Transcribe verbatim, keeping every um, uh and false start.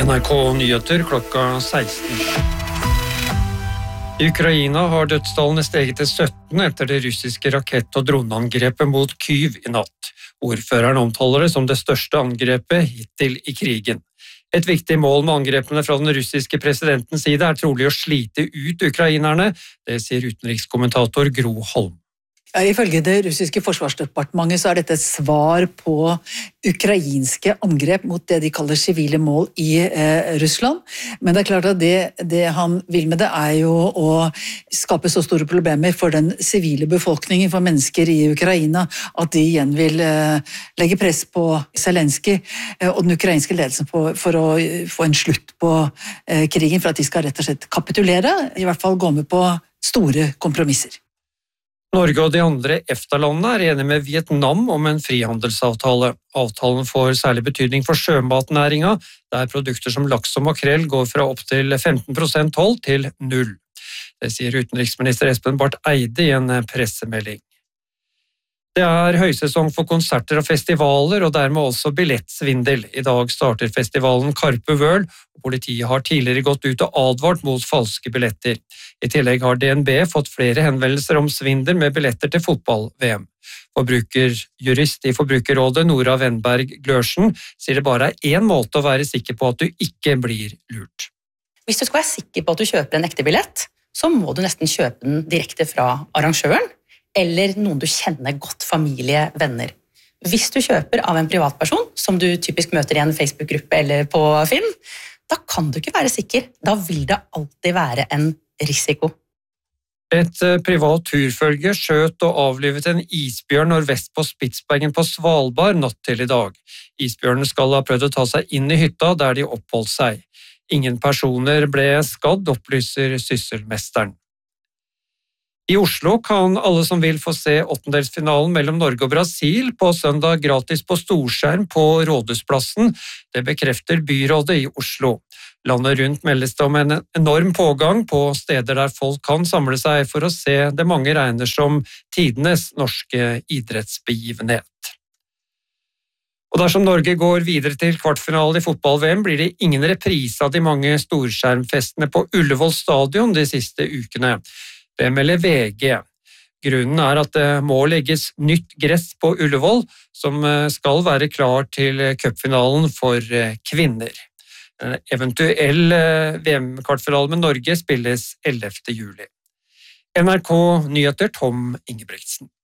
N R K Nyheter klokka seksten. I Ukraina har dødstallene steget til sytten etter det russiske rakett- og droneangrepet mot Kyiv i natt. Ordføreren omtaler det som det største angrepet hittil i krigen. Et viktig mål med angrepene fra den russiske presidentens side er trolig å slite ut ukrainerne, det sier utenrikskommentator Gro Holm. Ja, ifølge det russiske forsvarsdepartementet så er dette et svar på ukrainske angrep mot det de kaller sivile mål i eh, Russland. Men det er klart at det, det han vil med det er jo å skape så store problemer for den sivile befolkningen, for mennesker i Ukraina, at de igjen vil eh, legge press på Zelensky eh, og den ukrainske ledelsen på, for å få en slutt på eh, krigen, for at de skal rett og slett kapitulere, i hvert fall gå med på store kompromisser. Norge og de andre EFTA-landene er enige med Vietnam om en frihandelsavtale. Avtalen får særlig betydning for sjømatnæringa, der produkter som laks og makrell går fra opp til femten prosent toll til null. Det sier utenriksminister Espen Barth Eide i en pressemelding. Det er høysesong for konserter og festivaler, og dermed også billettsvindel. I dag starter festivalen Karpe World, og politiet har tidligere gått ut og advart mot falske billetter. I tillegg har D N B fått flere henvendelser om svindel med billetter til fotball-V M. Forbrukerjurist i Forbrukerrådet, Nora Wenberg Glørsen, sier det bare er én måte å være sikker på at du ikke blir lurt. Hvis du skal være sikker på at du kjøper en ekte billett, så må du nesten kjøpe den direkte fra arrangøren, eller noen du kjenner godt, familie, venner. Hvis du kjøper av en privatperson, som du typisk møter i en Facebook-gruppe eller på Finn, da kan du ikke være sikker. Da vil det alltid være en risiko. Et privat turfølge skjøt og avlivet en isbjørn nordvest på Spitsbergen på Svalbard natt til i dag. Isbjørnen skal ha prøvd å ta seg inn i hytta der de oppholdt seg. Ingen personer ble skadd, opplyser sysselmesteren. I Oslo kan alle som vil få se åttendelsfinalen mellom Norge og Brasil på søndag gratis på storskjerm på Rådhusplassen. Det bekrefter byrådet i Oslo. Landet rundt meldes det om en enorm pågang på steder der folk kan samle seg for å se det mange regner som tidenes norske idrettsbegivenhet. Og dersom Norge går videre til kvartfinale i fotball-V M, blir det ingen reprise av de mange storskjermfestene på Ullevål stadion de siste ukene. Det melder V G. Grunnen er at det må legges nytt gress på Ullevål, som skal være klar til cupfinalen for kvinner. En eventuell V M-kvartfinale med Norge spilles ellevte juli. N R K Nyheter, Tom Ingebrigtsen.